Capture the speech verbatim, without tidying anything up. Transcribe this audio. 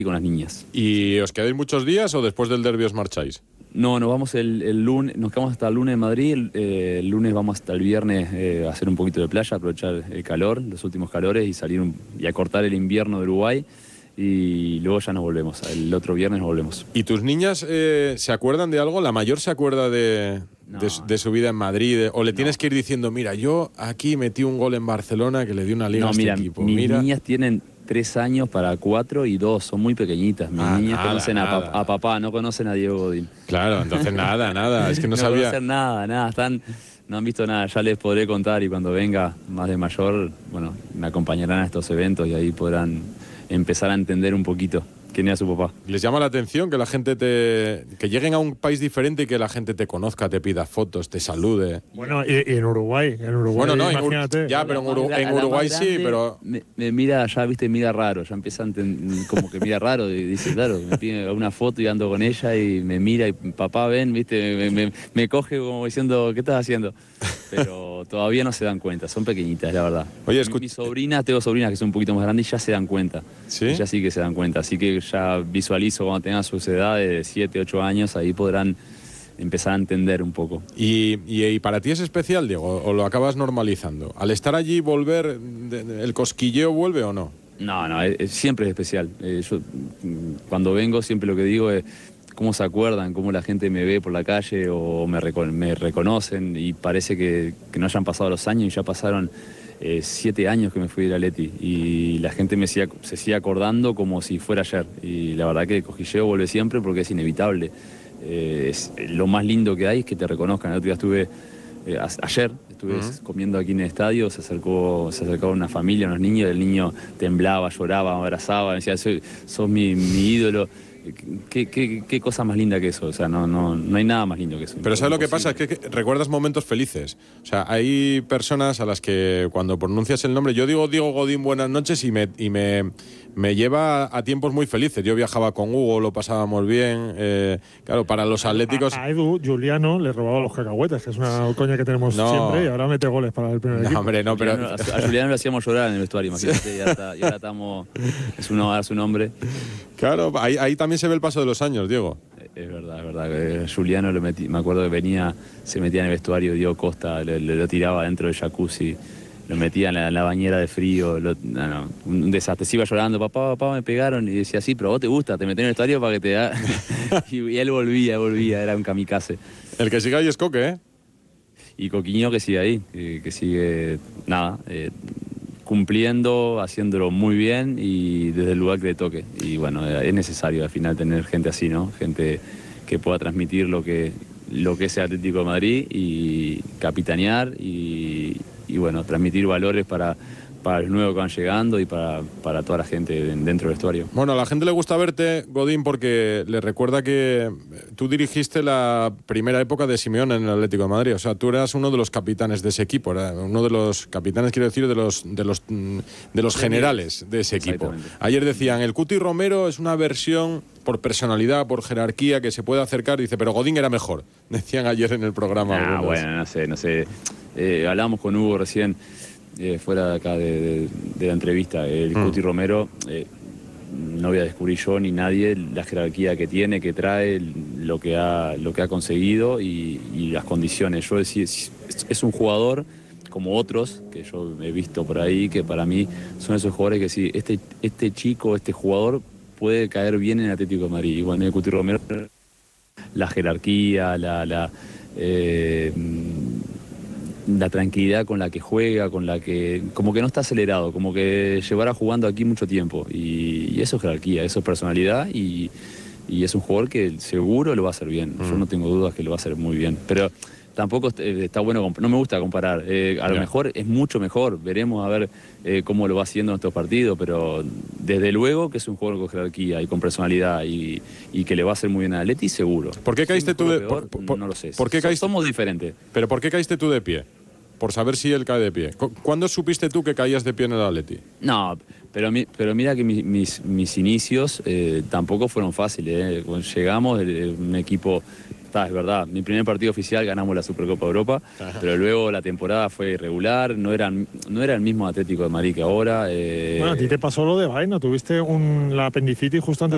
con las niñas. ¿Y os quedáis muchos días o después del derbi os marcháis? No, nos vamos el, el lunes, nos quedamos hasta el lunes en Madrid, el, eh, el lunes vamos hasta el viernes eh, a hacer un poquito de playa, aprovechar el calor, los últimos calores y salir un, y acortar el invierno de Uruguay. Y luego ya nos volvemos, el otro viernes nos volvemos. ¿Y tus niñas eh, se acuerdan de algo? ¿La mayor se acuerda de, no, de, de su vida en Madrid? ¿O le no. tienes que ir diciendo, mira, yo aquí metí un gol en Barcelona que le di una liga no, a este mira, equipo? Mis mira. niñas tienen tres años para cuatro y dos, son muy pequeñitas. Mis ah, niñas nada, conocen a, nada. pa a papá, no conocen a Diego Godín. Claro, entonces nada, nada, es que no, no sabía. No conocen nada, nada, están... No han visto nada, ya les podré contar y cuando venga más de mayor, bueno, me acompañarán a estos eventos y ahí podrán empezar a entender un poquito quién era su papá. ¿Les llama la atención que la gente te... que lleguen a un país diferente y que la gente te conozca, te pida fotos, te salude? Bueno, y, y en Uruguay, en Uruguay, bueno, no, imagínate. En ya, pero en, Uru en Uruguay sí, pero... Me, me mira, ya viste, mira raro, ya empieza a como que mira raro y dice, claro, me pide una foto y ando con ella y me mira y papá, ven, viste, me, me, me coge como diciendo, ¿qué estás haciendo? Pero todavía no se dan cuenta, son pequeñitas, la verdad. Oye, escucha. Mis sobrinas, tengo sobrinas que son un poquito más grandes y ya se dan cuenta. ¿Sí? Ellas sí que se dan cuenta, así que ya visualizo cuando tengan sus edades de siete, ocho años, ahí podrán empezar a entender un poco. ¿Y, y, y para ti es especial, Diego, o lo acabas normalizando? ¿Al estar allí volver, el cosquilleo vuelve o no? No, no, es, es, siempre es especial. Eh, yo cuando vengo siempre lo que digo es cómo se acuerdan, cómo la gente me ve por la calle o me, recon me reconocen y parece que, que no hayan pasado los años y ya pasaron eh, siete años que me fui de la Leti y la gente me sigue, se sigue acordando como si fuera ayer y la verdad que el cosquilleo vuelve siempre porque es inevitable. Eh, es, lo más lindo que hay es que te reconozcan. El otro día estuve, eh, a, ayer estuve uh-huh. comiendo aquí en el estadio, se acercó, se acercó una familia, unos niños, el niño temblaba, lloraba, me abrazaba, me decía, sos, sos mi, mi ídolo. ¿Qué, qué, qué cosa más linda que eso? O sea, no, no, no hay nada más lindo que eso. Pero ¿sabes lo que pasa? Es que, que recuerdas momentos felices. O sea, hay personas a las que cuando pronuncias el nombre... Yo digo Diego Godín, buenas noches, y me, y me, me lleva a tiempos muy felices. Yo viajaba con Hugo, lo pasábamos bien. Eh, claro, para los atléticos... A, a Edu, Juliano, le robaba los cacahuetes, que es una coña que tenemos no. siempre, y ahora mete goles para el primer no, equipo. Hombre, no, pero... A, a Juliano lo hacíamos llorar en el vestuario, imagínate. Ya está, y ahora estamos... Es, uno, es un hombre... Claro, ahí, ahí también se ve el paso de los años, Diego. Es verdad, es verdad. Eh, Juliano, lo metí, me acuerdo que venía, se metía en el vestuario, Diego Costa, le, le, lo tiraba dentro del jacuzzi, lo metía en la, en la bañera de frío, lo, no, no, un desastre. Se iba llorando, papá, papá, me pegaron, y decía, sí, pero a vos te gusta, te metés en el vestuario para que te da... y, y él volvía, volvía, era un kamikaze. El que sigue ahí es Coque, ¿eh? Y Coquiño que sigue ahí, que, que sigue, nada... Eh, cumpliendo, haciéndolo muy bien y desde el lugar que le toque. Y bueno, es necesario al final tener gente así, ¿no? Gente que pueda transmitir lo que, lo que es el Atlético de Madrid y capitanear y, y bueno, transmitir valores para, para los nuevos que van llegando y para, para toda la gente dentro del vestuario. Bueno, a la gente le gusta verte, Godín, porque le recuerda que tú dirigiste la primera época de Simeone en el Atlético de Madrid. O sea, tú eras uno de los capitanes de ese equipo, era uno de los capitanes, quiero decir, de los, de los, de los generales de ese equipo. Ayer decían, el Cuti Romero es una versión por personalidad, por jerarquía, que se puede acercar. Dice, pero Godín era mejor. Decían ayer en el programa. Ah, algunos. Bueno, no sé, no sé. Eh, hablábamos con Hugo recién. Eh, fuera de acá de, de, de la entrevista, el mm. Cuti Romero, eh, no voy a descubrir yo ni nadie la jerarquía que tiene, que trae, lo que ha, lo que ha conseguido y, y las condiciones. Yo decía, es, es un jugador como otros que yo he visto por ahí, que para mí son esos jugadores que sí, este, este chico, este jugador puede caer bien en el Atlético de Madrid. Y bueno, el Cuti Romero, la jerarquía, la... la eh, la tranquilidad con la que juega, con la que como que no está acelerado, como que llevará jugando aquí mucho tiempo y, y eso es jerarquía, eso es personalidad y, y es un jugador que seguro lo va a hacer bien. Mm. Yo no tengo dudas que lo va a hacer muy bien, pero tampoco está bueno, no me gusta comparar, eh, a lo yeah. mejor es mucho mejor, veremos a ver eh, cómo lo va haciendo en estos partidos, pero desde luego que es un jugador con jerarquía y con personalidad y, y que le va a hacer muy bien a Atleti, seguro. ¿Por qué caíste tú de peor, por, por, no lo sé, ¿por qué caíste, somos diferentes. Pero ¿por qué caíste tú de pie? Por saber si él cae de pie. ¿Cuándo supiste tú que caías de pie en el Atleti? No, pero, mi, pero mira que mi, mis, mis inicios eh, tampoco fueron fáciles. Eh. Cuando llegamos, el, un equipo... Está, es verdad, mi primer partido oficial ganamos la Supercopa de Europa, ajá, pero luego la temporada fue irregular, no, eran, no era el mismo Atlético de Madrid que ahora. Eh... Bueno, a ti te pasó lo de vaina, tuviste un, la apendicitis justo antes